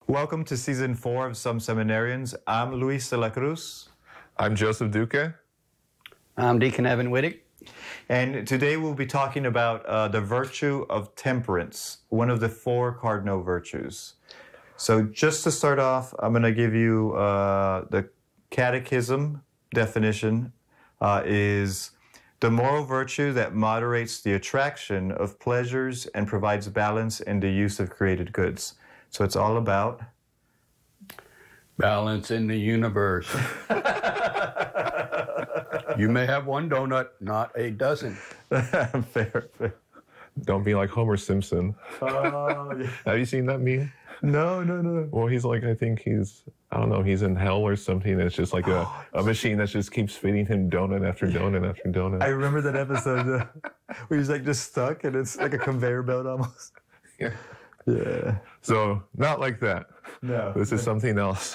Welcome to Season 4 of Some Seminarians. I'm Luis de la Cruz. I'm Joseph Duque. I'm Deacon Evan Whittick. And today we'll be talking about the virtue of temperance, one of the 4 cardinal virtues. So just to start off, I'm going to give you the catechism definition is the moral virtue that moderates the attraction of pleasures and provides balance in the use of created goods. So it's all about balance in the universe. You may have one donut, not a dozen. fair. Don't be like Homer Simpson. Oh, yeah. Have you seen that meme? No. Well, he's like, I think he's in hell or something. It's just like a machine that just keeps feeding him donut after donut after donut. I remember that episode where he's like just stuck and it's like a conveyor belt almost. Yeah. So, not like that. No. This is something else.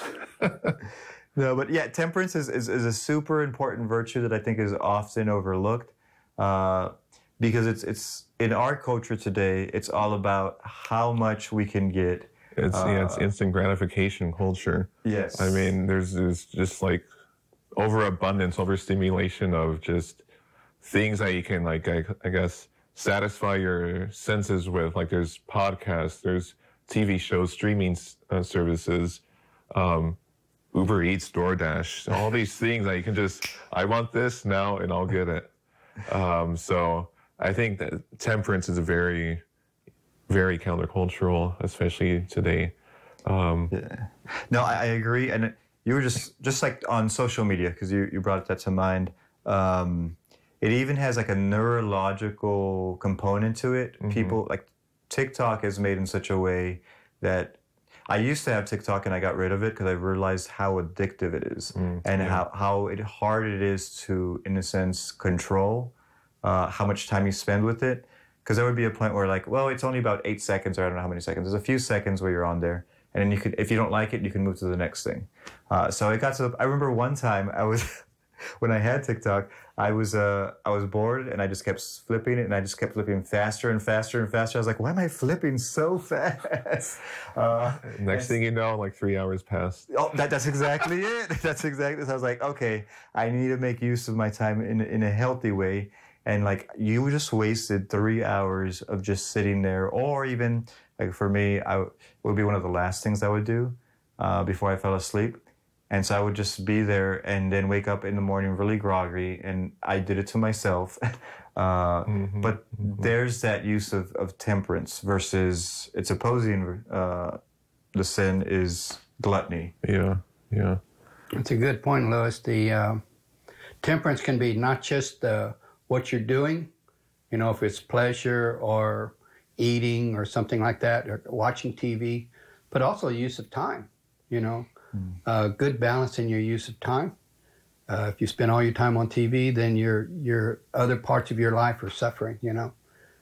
No, but yeah, temperance is a super important virtue that I think is often overlooked because it's in our culture today, it's all about how much we can get. It's instant gratification culture. Yes. I mean, there's just like overabundance, overstimulation of just things that you can, like, I guess, satisfy your senses with. Like, there's podcasts, there's TV shows, streaming services, Uber Eats, DoorDash, all these things that you can just, I want this now and I'll get it. So I think that temperance is a very, very countercultural, especially today. Yeah. No, I agree. And you were just like on social media, because you brought that to mind. It even has like a neurological component to it. Mm-hmm. People, like TikTok is made in such a way that I used to have TikTok and I got rid of it because I realized how addictive it is and how hard it is to, in a sense, control how much time you spend with it. Because there would be a point where, like, well, it's only about 8 seconds, or I don't know how many seconds. There's a few seconds where you're on there, and then you could, if you don't like it, you can move to the next thing. So it got to. I remember one time I was, when I had TikTok, I was bored, and I just kept flipping it, and I just kept flipping faster and faster and faster. I was like, why am I flipping so fast? Next thing you know, like 3 hours passed. Oh, that's exactly it. That's exactly. So I was like, okay, I need to make use of my time in a healthy way. And like, you just wasted 3 hours of just sitting there, or even like for me, it would be one of the last things I would do before I fell asleep. And so I would just be there and then wake up in the morning really groggy, and I did it to myself. But there's that use of temperance versus its opposing the sin is gluttony. Yeah. That's a good point, Louis. The temperance can be not just what you're doing, you know, if it's pleasure or eating or something like that, or watching TV, but also use of time, you know. Good balance in your use of time. If you spend all your time on TV, then your other parts of your life are suffering, you know.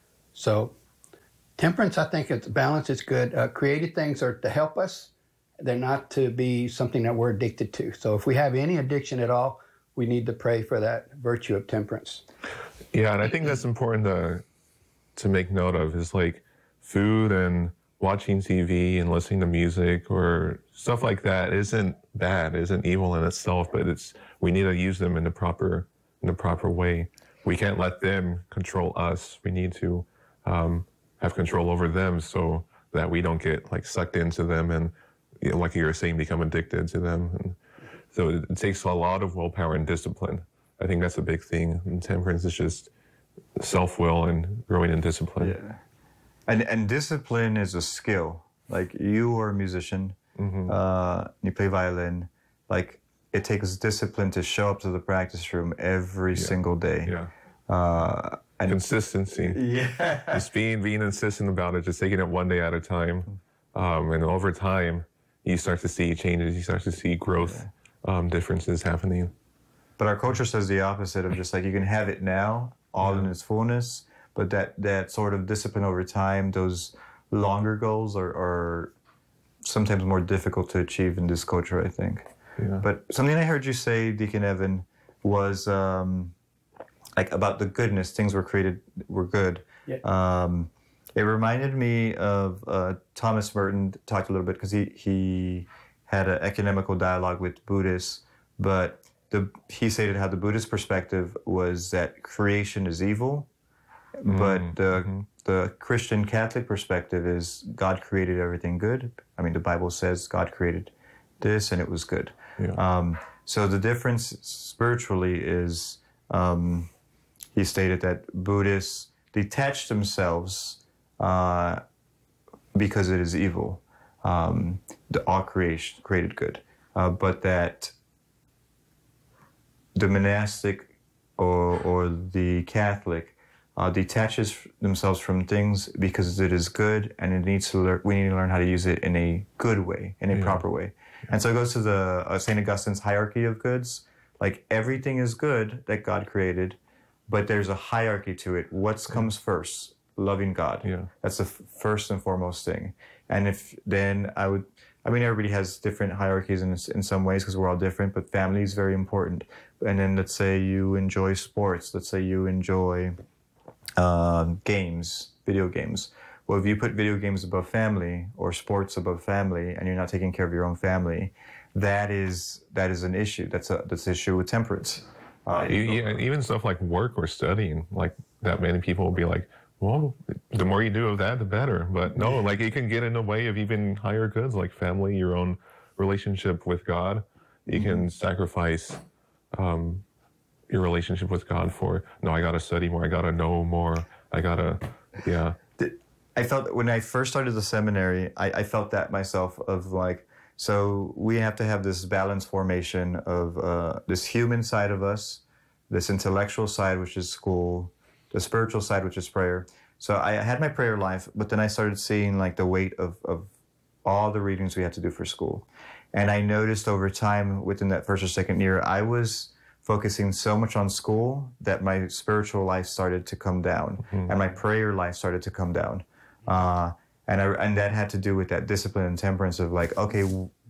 So temperance, I think it's balance is good. Creative things are to help us. They're not to be something that we're addicted to. So if we have any addiction at all, we need to pray for that virtue of temperance. Yeah, and I think that's important to make note of, is like food and watching TV and listening to music or stuff like that isn't bad, isn't evil in itself, but we need to use them in the proper way. We can't let them control us. We need to have control over them so that we don't get like sucked into them and, you know, like you were saying, become addicted to them. And so it takes a lot of willpower and discipline. I think that's a big thing. And temperance is just self-will and growing in discipline. Yeah. And discipline is a skill. Like, you are a musician, you play violin. Like, it takes discipline to show up to the practice room every single day. Yeah. And consistency. Yeah. Just being insistent about it, just taking it one day at a time. And over time, you start to see changes, you start to see growth, differences happening. But our culture says the opposite of just like, you can have it now, all in its fullness, but that sort of discipline over time, those longer goals are sometimes more difficult to achieve in this culture, I think. Yeah. But something I heard you say, Deacon Evan, was like about the goodness, things were created, were good. Yeah. It reminded me of Thomas Merton talked a little bit because he had an economical dialogue with Buddhists, but he stated how the Buddhist perspective was that creation is evil, but the Christian Catholic perspective is God created everything good. I mean, the Bible says God created this and it was good. Yeah. So the difference spiritually is he stated that Buddhists detach themselves because it is evil. All creation created good, but that the monastic or the Catholic detaches themselves from things because it is good, and it needs to we need to learn how to use it in a good way, in a proper way. And so it goes to the St. Augustine's hierarchy of goods. Like everything is good that God created, but there's a hierarchy to it. What comes first? Loving God. Yeah. That's the first and foremost thing. And everybody has different hierarchies in some ways because we're all different, but family is very important. And then let's say you enjoy sports. Let's say you enjoy games, video games. Well, if you put video games above family or sports above family, and you're not taking care of your own family, that is an issue. That's an issue with temperance. Even stuff like work or studying, like that many people will be like, well, the more you do of that, the better. But no, like it can get in the way of even higher goods like family, your own relationship with God. You can sacrifice your relationship with God for, no, I got to study more, I got to know more, I felt when I first started the seminary, I felt that myself of like, so we have to have this balance formation of this human side of us, this intellectual side, which is school, the spiritual side, which is prayer. So I had my prayer life, but then I started seeing like the weight of all the readings we had to do for school. And I noticed over time within that first or second year, I was focusing so much on school that my spiritual life started to come down and my prayer life started to come down. And that had to do with that discipline and temperance of like, okay,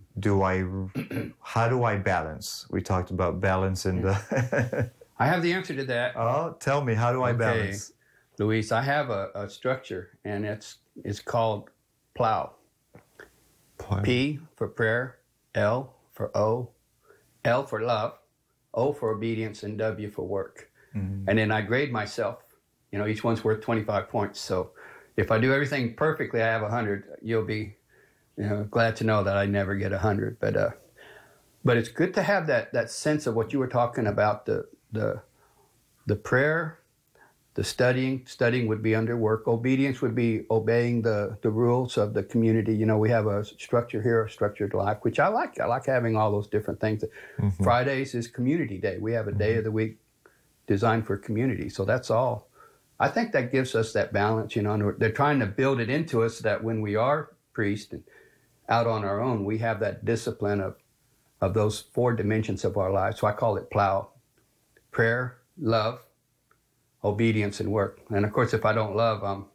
how do I balance? We talked about balance in the... I have the answer to that. Oh, tell me, how do I balance? Luis, I have a structure, and it's called PLOW. P for prayer, L for O, L for love, O for obedience, and W for work. And then I grade myself. You know, each one's worth 25 points. So if I do everything perfectly, I have 100. You'll be, glad to know that I never get 100. But it's good to have that sense of what you were talking about, the prayer, the studying would be under work. Obedience would be obeying the rules of the community. You know, we have a structure here, a structured life, which I like. I like having all those different things. Fridays is community day. We have a day of the week designed for community. So that's all. I think that gives us that balance, and they're trying to build it into us that when we are priests and out on our own, we have that discipline of those 4 dimensions of our lives. So I call it PLOW: prayer, love, obedience, and work. And of course, if I don't love,